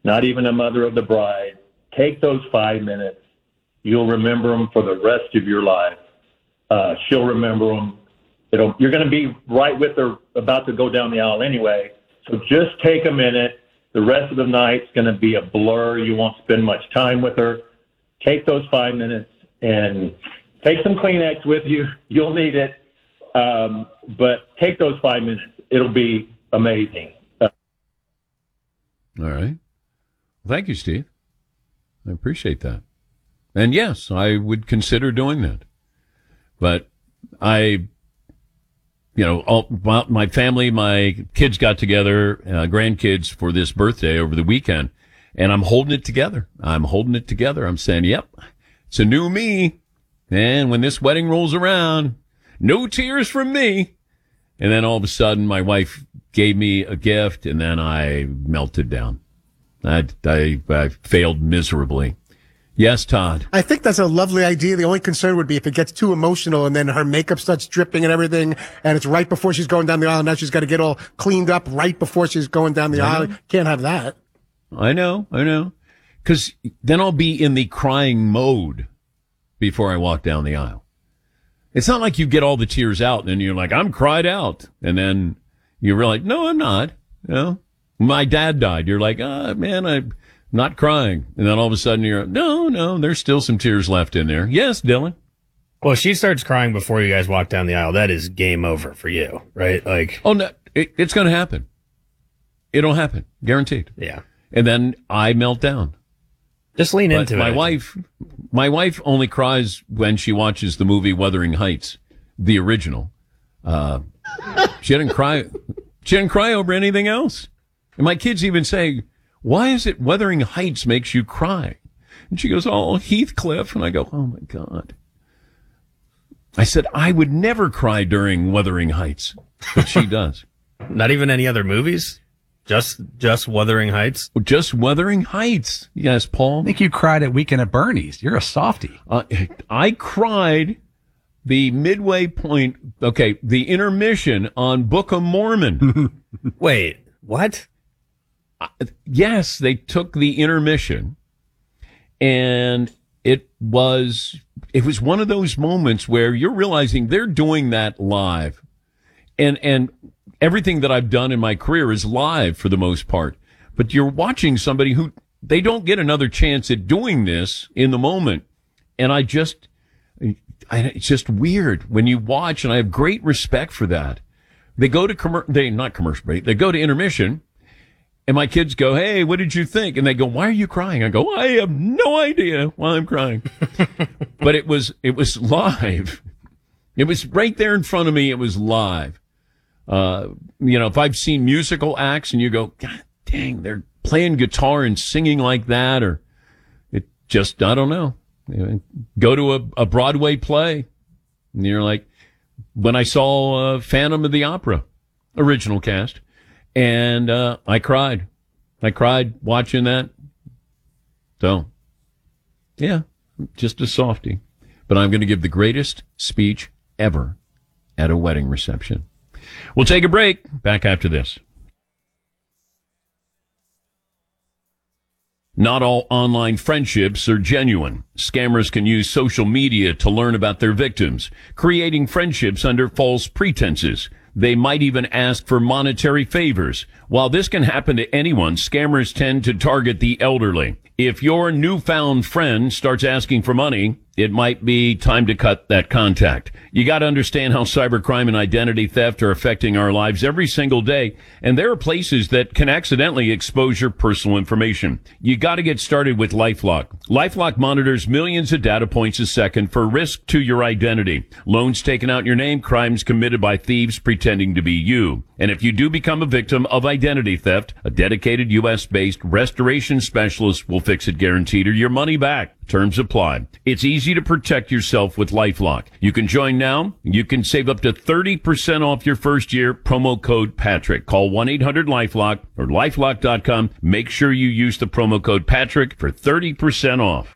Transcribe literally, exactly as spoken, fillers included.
not even a mother of the bride. Take those five minutes. You'll remember them for the rest of your life. Uh, she'll remember them. It'll, you're going to be right with her about to go down the aisle anyway. So just take a minute. The rest of the night's going to be a blur. You won't spend much time with her. Take those five minutes and take some Kleenex with you. You'll need it. Um, but take those five minutes. It'll be amazing. Uh, All right. Thank you, Steve. I appreciate that. And yes, I would consider doing that. But I, you know, all, my family, my kids got together, uh, grandkids for this birthday over the weekend, and I'm holding it together. I'm holding it together. I'm saying, yep, it's a new me. And when this wedding rolls around, no tears from me. And then all of a sudden, my wife gave me a gift, and then I melted down. I, I, I failed miserably. Yes, Todd. I think that's a lovely idea. The only concern would be if it gets too emotional and then her makeup starts dripping and everything, and it's right before she's going down the aisle. Now she's got to get all cleaned up right before she's going down the aisle. Can't have that. I know, I know. Because then I'll be in the crying mode before I walk down the aisle. It's not like you get all the tears out and then you're like, I'm cried out. And then you're like, no, I'm not. You know, my dad died. You're like, ah, oh, man, I'm not crying. And then all of a sudden you're, no, no, there's still some tears left in there. Yes, Dylan. Well, she starts crying before you guys walk down the aisle. That is game over for you, right? Like, oh, no, it, it's going to happen. It'll happen. Guaranteed. Yeah. And then I melt down. Just lean but into my it. My wife, my wife only cries when she watches the movie Wuthering Heights, the original. Uh, she didn't cry. She didn't cry over anything else. And my kids even say, why is it Wuthering Heights makes you cry? And she goes, oh, Heathcliff. And I go, oh my God. I said, I would never cry during Wuthering Heights, but she does. Not even any other movies? Just, just Wuthering Heights? Just Wuthering Heights. Yes, Paul. I think you cried at Weekend at Bernie's. You're a softie. Uh, I cried the midway point. Okay. The intermission on Book of Mormon. Wait, what? Uh, yes, they took the intermission, and it was, it was one of those moments where you're realizing they're doing that live. And, and, everything that I've done in my career is live for the most part, but you're watching somebody who they don't get another chance at doing this in the moment. And I just, I, it's just weird when you watch, and I have great respect for that. They go to commer- they not commercial break. They go to intermission, and my kids go, "Hey, what did you think?" And they go, "Why are you crying?" I go, "I have no idea why I'm crying." But it was, it was live. It was right there in front of me. It was live. Uh, you know, if I've seen musical acts and you go, God dang, they're playing guitar and singing like that, or it just, I don't know. You know, go to a, a Broadway play and you're like, when I saw uh, Phantom of the Opera, original cast, and uh, I cried. I cried watching that. So, yeah, just a softie. But I'm going to give the greatest speech ever at a wedding reception. We'll take a break. Back after this. Not all online friendships are genuine. Scammers can use social media to learn about their victims, creating friendships under false pretenses. They might even ask for monetary favors. While this can happen to anyone, scammers tend to target the elderly. If your newfound friend starts asking for money, it might be time to cut that contact. You got to understand how cybercrime and identity theft are affecting our lives every single day. And there are places that can accidentally expose your personal information. You got to get started with LifeLock. LifeLock monitors millions of data points a second for risk to your identity. Loans taken out in your name, crimes committed by thieves pretending to be you. And if you do become a victim of identity theft, a dedicated U S-based restoration specialist will fix it guaranteed or your money back. Terms apply. It's easy to protect yourself with LifeLock. You can join now. You can save up to thirty percent off your first year. Promo code Patrick. Call one eight hundred LifeLock or lifelock dot com. Make sure you use the promo code Patrick for thirty percent off.